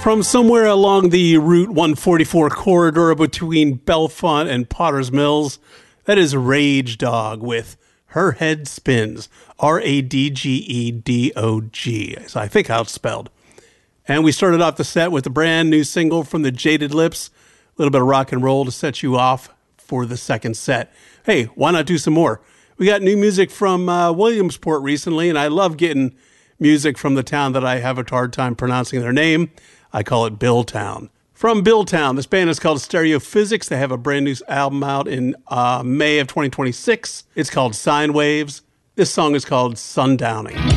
From somewhere along the Route 144 corridor between Bellefonte and Potter's Mills, that is Rage Dog with Her Head Spins, Radgedog, as I think how it's spelled. And we started off the set with a brand new single from the Jaded Lips, a little bit of rock and roll to set you off for the second set. Hey, why not do some more? We got new music from Williamsport recently, and I love getting music from the town that I have a hard time pronouncing their name. I call it Billtown. From Billtown, this band is called Stereophysics. They have a brand new album out in May of 2026. It's called Sine Waves. This song is called Sundowning.